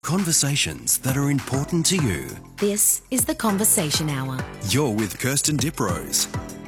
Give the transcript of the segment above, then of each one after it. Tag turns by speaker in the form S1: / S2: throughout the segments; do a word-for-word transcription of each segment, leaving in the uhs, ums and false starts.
S1: Conversations that are important to you.
S2: This is The Conversation Hour.
S1: You're with Kirsten Diprose.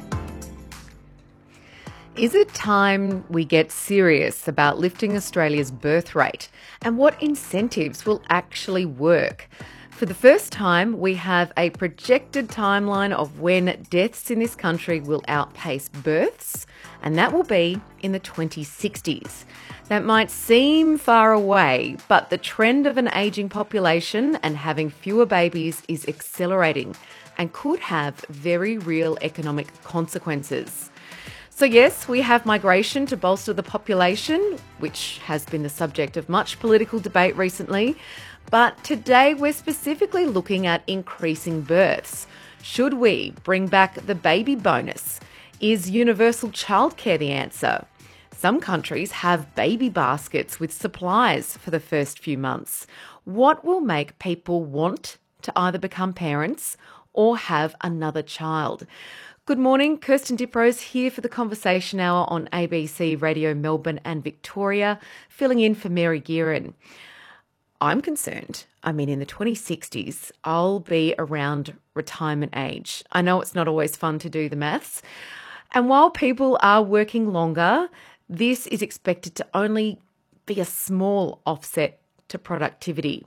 S3: Is it time we get serious about lifting Australia's birth rate, and what incentives will actually work? For the first time, we have a projected timeline of when deaths in this country will outpace births, and that will be in the twenty sixties. That might seem far away, but the trend of an ageing population and having fewer babies is accelerating and could have very real economic consequences. So yes, we have migration to bolster the population, which has been the subject of much political debate recently. But today we're specifically looking at increasing births. Should we bring back the baby bonus? Is universal childcare the answer? Some countries have baby baskets with supplies for the first few months. What will make people want to either become parents or have another child? Good morning, Kirsten Diprose here for the Conversation Hour on A B C Radio Melbourne and Victoria, filling in for Mary Gearan. I'm concerned. I mean, in the twenty sixties, I'll be around retirement age. I know it's not always fun to do the maths. And while people are working longer, this is expected to only be a small offset to productivity.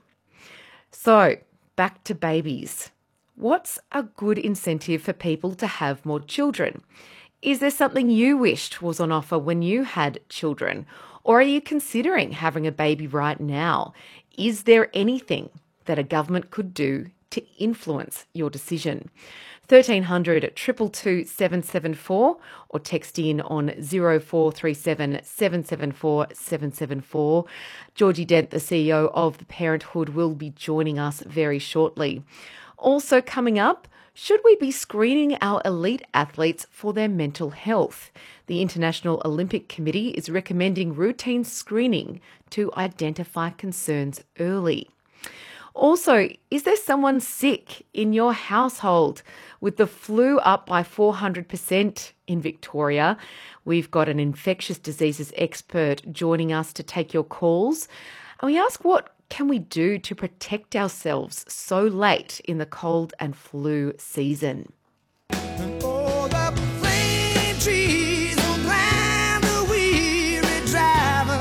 S3: So, back to babies. What's a good incentive for people to have more children? Is there something you wished was on offer when you had children? Or are you considering having a baby right now? Is there anything that a government could do to influence your decision? thirteen hundred, two two two, seven seven four or text in on zero four three seven, seven seven four, seven seven four. Georgie Dent, the C E O of The Parenthood, will be joining us very shortly. Also coming up, should we be screening our elite athletes for their mental health? The International Olympic Committee is recommending routine screening to identify concerns early. Also, is there someone sick in your household? With the flu up by four hundred percent in Victoria, we've got an infectious diseases expert joining us to take your calls. And we ask, what can we do to protect ourselves so late in the cold and flu season?
S4: Oh, the plane trees will blind the weary driver.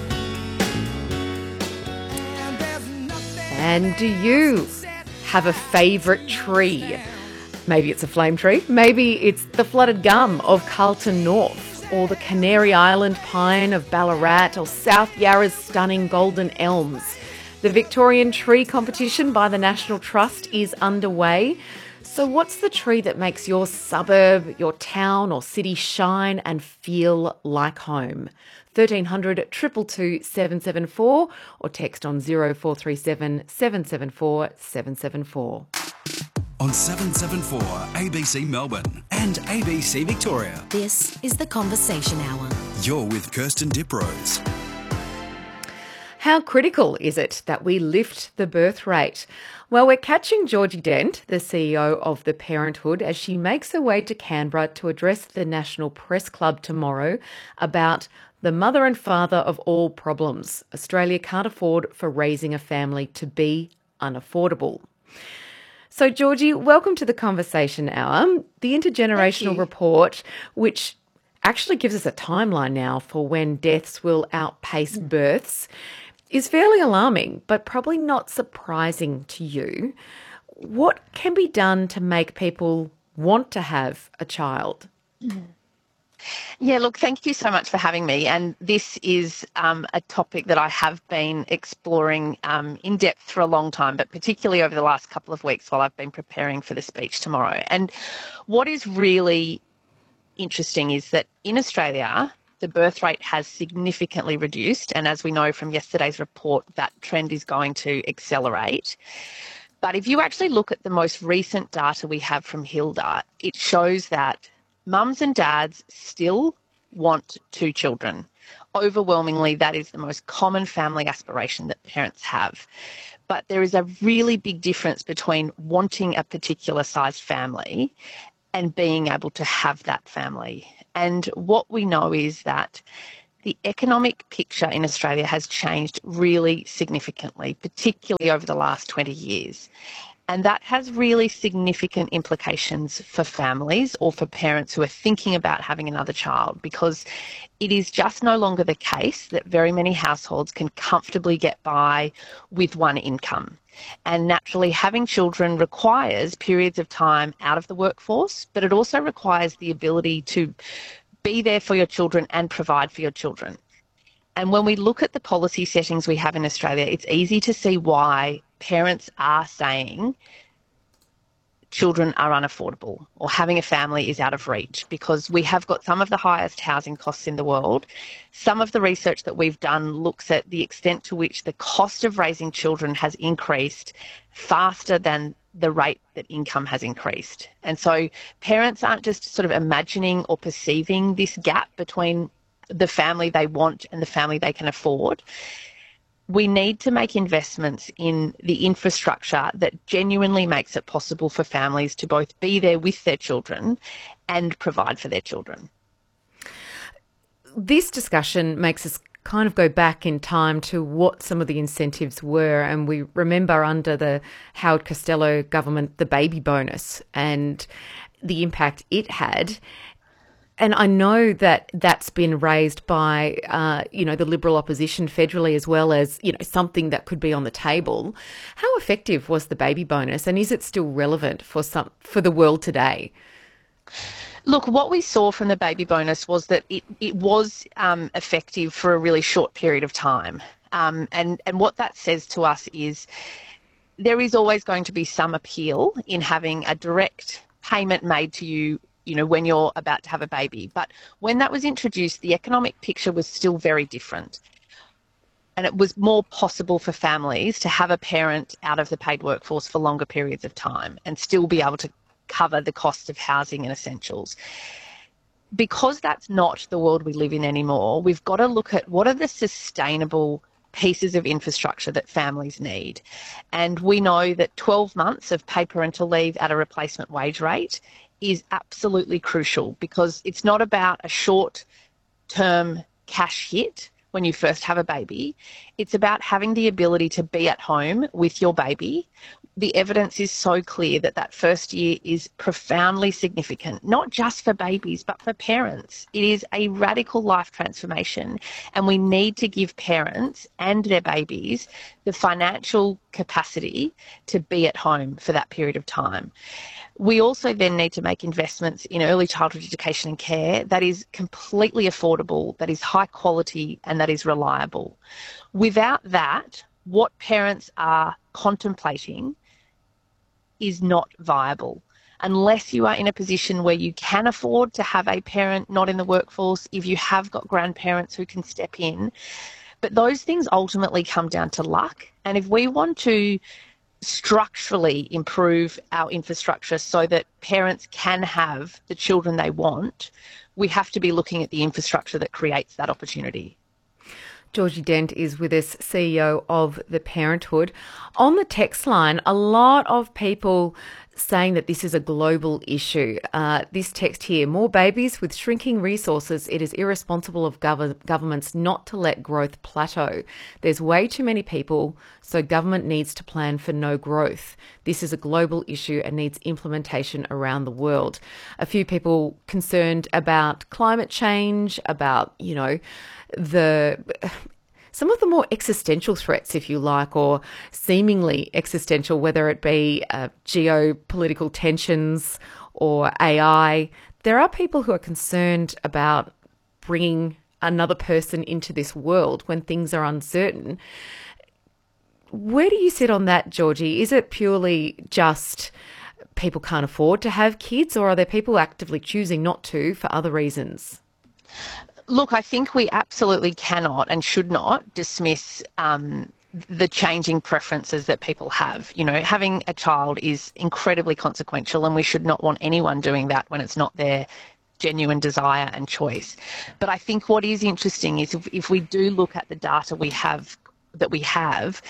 S4: And there's nothing.
S3: And do you have a favourite tree? Maybe it's a flame tree, maybe it's the flooded gum of Carlton North, or the Canary Island pine of Ballarat, or South Yarra's stunning golden elms. The Victorian Tree Competition by the National Trust is underway. So what's the tree that makes your suburb, your town or city shine and feel like home? thirteen hundred, two two two, seven seven four or text on zero four three seven, seven seven four, seven seven four.
S1: On seven seven four A B C Melbourne and A B C Victoria.
S2: This is The Conversation Hour.
S1: You're with Kirsten Diprose.
S3: How critical is it that we lift the birth rate? Well, we're catching Georgie Dent, the C E O of The Parenthood, as she makes her way to Canberra to address the National Press Club tomorrow about the mother and father of all problems. Australia can't afford for raising a family to be unaffordable. So, Georgie, welcome to the Conversation Hour. The Intergenerational Report, which actually gives us a timeline now for when deaths will outpace births, is fairly alarming, but probably not surprising to you. What can be done to make people want to have a child?
S5: Yeah, look, thank you so much for having me. And this is um, a topic that I have been exploring um, in depth for a long time, but particularly over the last couple of weeks while I've been preparing for the speech tomorrow. And what is really interesting is that in Australia, the birth rate has significantly reduced. And as we know from yesterday's report, that trend is going to accelerate. But if you actually look at the most recent data we have from Hilda, it shows that mums and dads still want two children. Overwhelmingly, that is the most common family aspiration that parents have. But there is a really big difference between wanting a particular sized family and being able to have that family. And what we know is that the economic picture in Australia has changed really significantly, particularly over the last twenty years. And that has really significant implications for families or for parents who are thinking about having another child, because it is just no longer the case that very many households can comfortably get by with one income. And naturally, having children requires periods of time out of the workforce, but it also requires the ability to be there for your children and provide for your children. And when we look at the policy settings we have in Australia, it's easy to see why parents are saying children are unaffordable or having a family is out of reach, because we have got some of the highest housing costs in the world. Some of the research that we've done looks at the extent to which the cost of raising children has increased faster than the rate that income has increased. And so parents aren't just sort of imagining or perceiving this gap between the family they want and the family they can afford. We need to make investments in the infrastructure that genuinely makes it possible for families to both be there with their children and provide for their children.
S3: This discussion makes us kind of go back in time to what some of the incentives were. And we remember under the Howard Costello government, the baby bonus and the impact it had. And I know that that's been raised by, uh, you know, the Liberal opposition federally, as well as, you know, something that could be on the table. How effective was the baby bonus, and is it still relevant for some for the world today?
S5: Look, what we saw from the baby bonus was that it, it was um, effective for a really short period of time. Um, and, and what that says to us is there is always going to be some appeal in having a direct payment made to you, you know, when you're about to have a baby. But when that was introduced, the economic picture was still very different. And it was more possible for families to have a parent out of the paid workforce for longer periods of time and still be able to cover the cost of housing and essentials. Because that's not the world we live in anymore, we've got to look at what are the sustainable pieces of infrastructure that families need. And we know that twelve months of paid parental leave at a replacement wage rate is absolutely crucial, because it's not about a short-term cash hit when you first have a baby. It's about having the ability to be at home with your baby. The evidence is so clear that that first year is profoundly significant, not just for babies, but for parents. It is a radical life transformation, and we need to give parents and their babies the financial capacity to be at home for that period of time. We also then need to make investments in early childhood education and care that is completely affordable, that is high quality, and that is reliable. Without that, what parents are contemplating is not viable. Unless you are in a position where you can afford to have a parent not in the workforce, if you have got grandparents who can step in. But those things ultimately come down to luck. And if we want to structurally improve our infrastructure so that parents can have the children they want, we have to be looking at the infrastructure that creates that opportunity.
S3: Georgie Dent is with us, C E O of The Parenthood. On the text line, a lot of people saying that this is a global issue. Uh, this text here, more babies with shrinking resources. It is irresponsible of gov- governments not to let growth plateau. There's way too many people, so government needs to plan for no growth. This is a global issue and needs implementation around the world. A few people concerned about climate change, about, you know, the some of the more existential threats, if you like, or seemingly existential, whether it be uh, geopolitical tensions or A I. There are people who are concerned about bringing another person into this world when things are uncertain. Where do you sit on that, Georgie? Is it purely just people can't afford to have kids, or are there people actively choosing not to for other reasons?
S5: Look, I think we absolutely cannot and should not dismiss um, the changing preferences that people have. You know, having a child is incredibly consequential, and we should not want anyone doing that when it's not their genuine desire and choice. But I think what is interesting is if, if we do look at the data we have, that we have,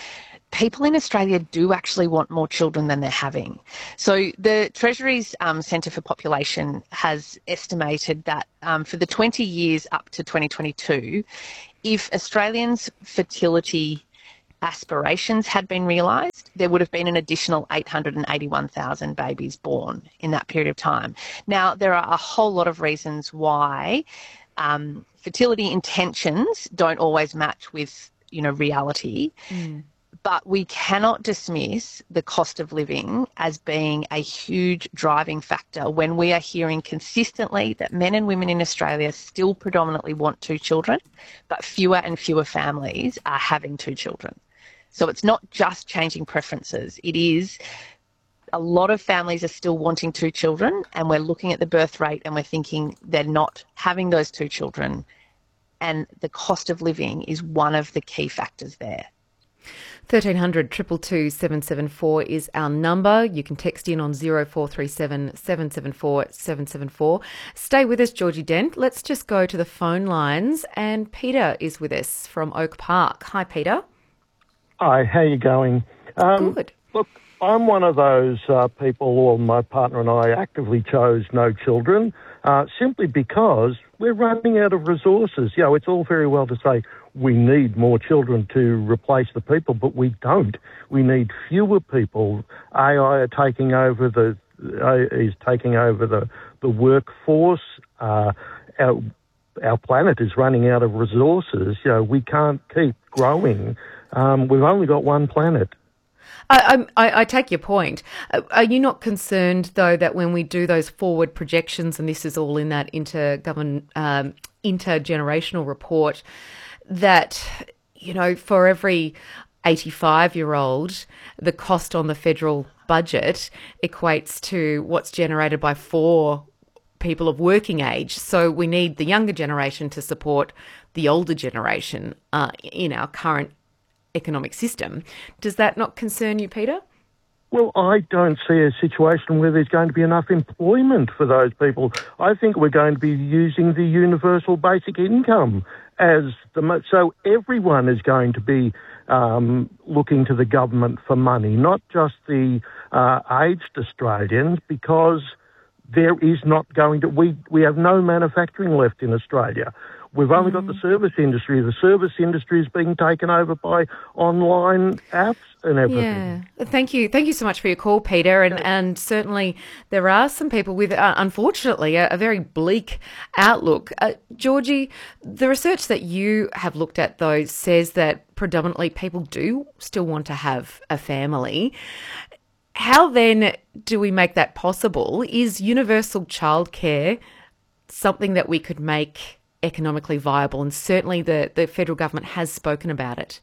S5: people in Australia do actually want more children than they're having. So the Treasury's um, Centre for Population has estimated that um, for the twenty years up to twenty twenty-two, if Australians' fertility aspirations had been realised, there would have been an additional eight hundred eighty-one thousand babies born in that period of time. Now, there are a whole lot of reasons why um, fertility intentions don't always match with, you know, reality. Mm. But we cannot dismiss the cost of living as being a huge driving factor when we are hearing consistently that men and women in Australia still predominantly want two children, but fewer and fewer families are having two children. So it's not just changing preferences. It is a lot of families are still wanting two children, and we're looking at the birth rate and we're thinking they're not having those two children, and the cost of living is one of the key factors there.
S3: thirteen hundred, two two two, seven seven four is our number. You can text in on zero four three seven, seven seven four, seven seven four. Stay with us, Georgie Dent. Let's just go to the phone lines. And Peter is with us from Oak Park. Hi, Peter.
S6: Hi, how are you going? Um,
S3: Good.
S6: Look, I'm one of those uh, people, or my partner and I actively chose no children, uh, simply because we're running out of resources. You know, it's all very well to say we need more children to replace the people, but we don't. We need fewer people. A I are taking over the uh, is taking over the the workforce. Uh, our our planet is running out of resources. You know, we can't keep growing. Um, we've only got one planet.
S3: I, I, I take your point. Are you not concerned, though, that when we do those forward projections, and this is all in that intergovern, um, intergenerational report, that, you know, for every eighty-five-year-old, the cost on the federal budget equates to what's generated by four people of working age. So we need the younger generation to support the older generation uh, in our current economic system. Does that not concern you, Peter?
S6: Well, I don't see a situation where there's going to be enough employment for those people. I think we're going to be using the universal basic income as the so everyone is going to be um, looking to the government for money, not just the uh, aged Australians, because there is not going to we we have no manufacturing left in Australia. We've only got the service industry. The service industry is being taken over by online apps and everything.
S3: Yeah. Thank you. Thank you so much for your call, Peter. And,
S6: yeah.
S3: and certainly there are some people with, uh, unfortunately, a, a very bleak outlook. Uh, Georgie, the research that you have looked at, though, says that predominantly people do still want to have a family. How then do we make that possible? Is universal childcare something that we could make economically viable? And certainly the, the federal government has spoken about it.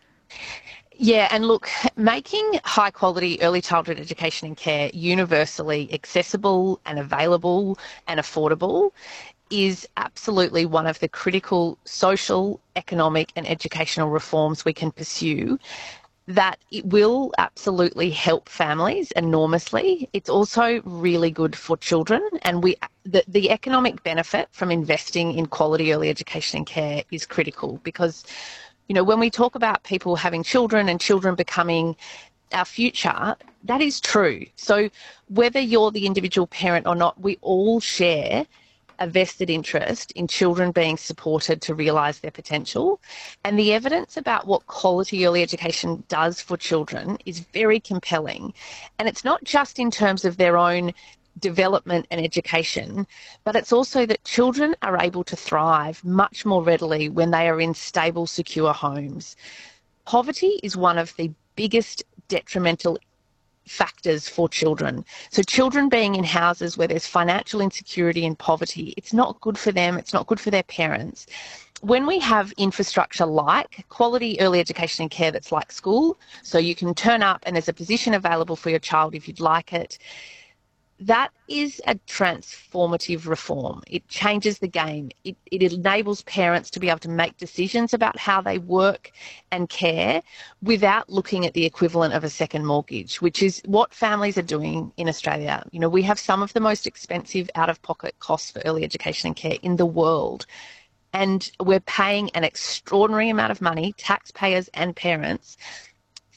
S5: Yeah, and look, making high quality early childhood education and care universally accessible and available and affordable is absolutely one of the critical social, economic and educational reforms we can pursue. That it will absolutely help families enormously. It's also really good for children, and we the, the economic benefit from investing in quality early education and care is critical because, you know, when we talk about people having children and children becoming our future, that is true. So whether you're the individual parent or not, we all share a vested interest in children being supported to realise their potential. And the evidence about what quality early education does for children is very compelling. And it's not just in terms of their own development and education, but it's also that children are able to thrive much more readily when they are in stable, secure homes. Poverty is one of the biggest detrimental factors for children. So children being in houses where there's financial insecurity and poverty, it's not good for them, it's not good for their parents. When we have infrastructure like quality early education and care that's like school, so you can turn up and there's a position available for your child if you'd like it, that is a transformative reform. It changes the game. It, it enables parents to be able to make decisions about how they work and care without looking at the equivalent of a second mortgage, which is what families are doing in Australia. You know, we have some of the most expensive out-of-pocket costs for early education and care in the world. And we're paying an extraordinary amount of money, taxpayers and parents,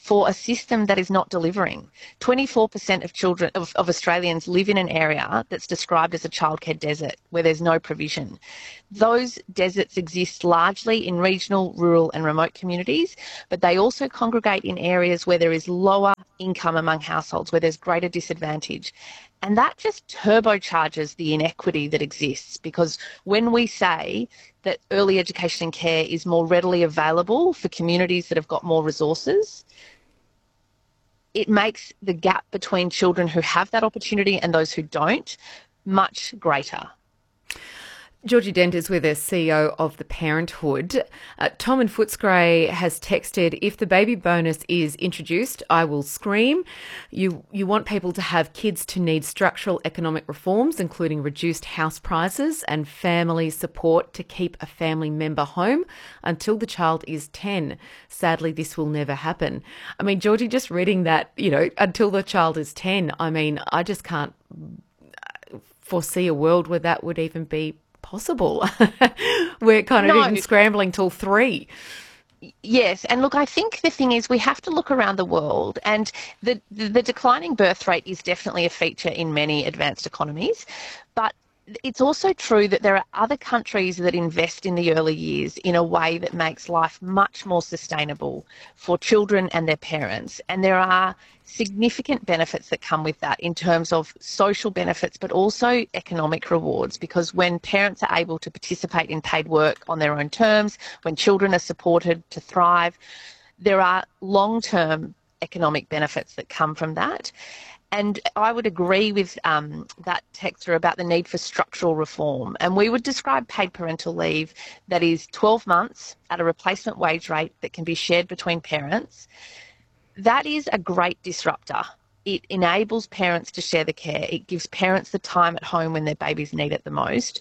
S5: for a system that is not delivering. twenty-four percent of children of, of Australians live in an area that's described as a childcare desert where there's no provision. Those deserts exist largely in regional, rural and remote communities, but they also congregate in areas where there is lower income among households, where there's greater disadvantage. And that just turbocharges the inequity that exists, because when we say that early education and care is more readily available for communities that have got more resources, it makes the gap between children who have that opportunity and those who don't much greater.
S3: Georgie Dent is with us, C E O of The Parenthood. Uh, Tom in Footscray has texted, if the baby bonus is introduced, I will scream. You you want people to have kids to need structural economic reforms, including reduced house prices and family support to keep a family member home until the child is ten. Sadly, this will never happen. I mean, Georgie, just reading that, you know, until the child is ten, I mean, I just can't foresee a world where that would even be possible. We're kind of
S5: No.
S3: even scrambling till three.
S5: Yes, and look, I think the thing is we have to look around the world, and the, the, the declining birth rate is definitely a feature in many advanced economies, but it's also true that there are other countries that invest in the early years in a way that makes life much more sustainable for children and their parents. And there are significant benefits that come with that in terms of social benefits, but also economic rewards, because when parents are able to participate in paid work on their own terms, when children are supported to thrive, there are long-term economic benefits that come from that. And I would agree with um, that texter about the need for structural reform. And we would describe paid parental leave that is twelve months at a replacement wage rate that can be shared between parents. That is a great disruptor. It enables parents to share the care. It gives parents the time at home when their babies need it the most.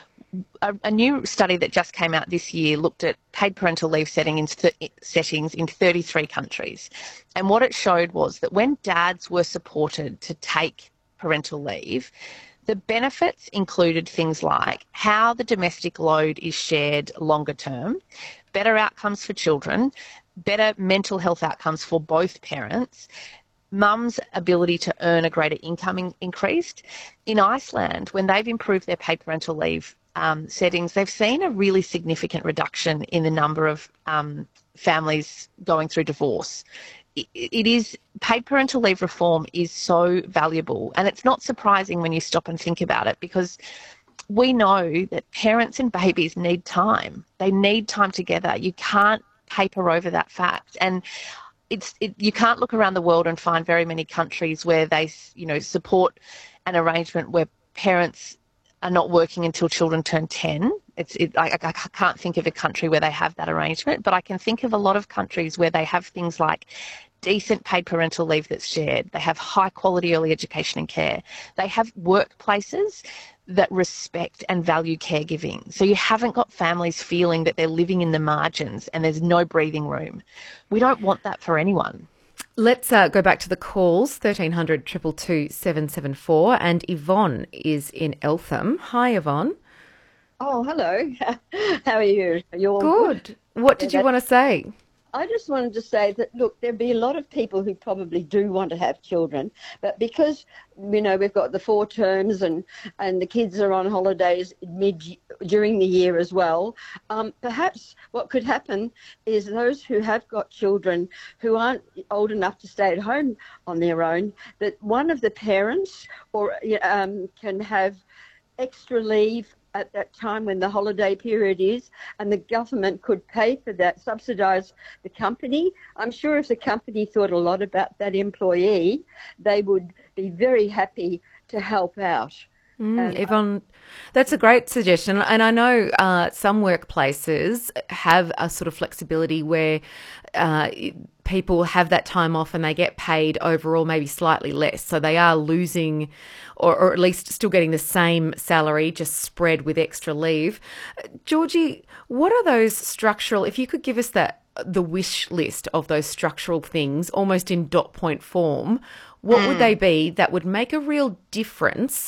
S5: A, a new study that just came out this year looked at paid parental leave setting in th- settings in thirty-three countries. And what it showed was that when dads were supported to take parental leave, the benefits included things like how the domestic load is shared longer term, better outcomes for children, better mental health outcomes for both parents, mum's ability to earn a greater income in- increased. In Iceland, when they've improved their paid parental leave um, settings, they've seen a really significant reduction in the number of um, families going through divorce. It, it is, paid parental leave reform is so valuable, and it's not surprising when you stop and think about it, because we know that parents and babies need time. They need time together. You can't paper over that fact. And it's it, you can't look around the world and find very many countries where they, you know, support an arrangement where parents are not working until children turn ten. It's it, I, I can't think of a country where they have that arrangement, but I can think of a lot of countries where they have things like decent paid parental leave that's shared. They have high quality early education and care. They have workplaces that respect and value caregiving. So you haven't got families feeling that they're living in the margins and there's no breathing room. We don't want that for anyone.
S3: Let's uh, go back to the calls, thirteen hundred, two two two, seven seven four. And Yvonne is in Eltham. Hi, Yvonne.
S7: Oh, hello. How are you? Are you all
S3: Good.
S7: good?
S3: What did
S7: Yeah,
S3: you want to say?
S7: I just wanted to say that, look, there'd be a lot of people who probably do want to have children, but because, you know, we've got the four terms and, and the kids are on holidays mid during the year as well, um, perhaps what could happen is those who have got children who aren't old enough to stay at home on their own, that one of the parents or um, can have extra leave at that time when the holiday period is, and the government could pay for that, subsidise the company. I'm sure if the company thought a lot about that employee, they would be very happy to help out.
S3: Mm,
S7: And,
S3: Yvonne, that's a great suggestion. And I know uh, some workplaces have a sort of flexibility where uh, people have that time off and they get paid overall maybe slightly less. So they are losing or, or at least still getting the same salary, just spread with extra leave. Georgie, what are those structural, if you could give us that, the wish list of those structural things almost in dot point form, what mm. would they be that would make a real difference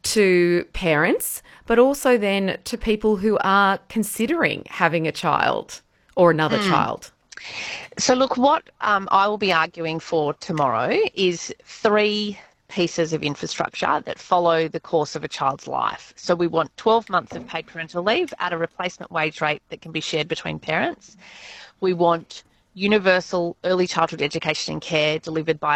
S3: to parents, but also then to people who are considering having a child or another mm. child?
S5: So look, what um, I will be arguing for tomorrow is three pieces of infrastructure that follow the course of a child's life. So we want twelve months of paid parental leave at a replacement wage rate that can be shared between parents. We want universal early childhood education and care delivered by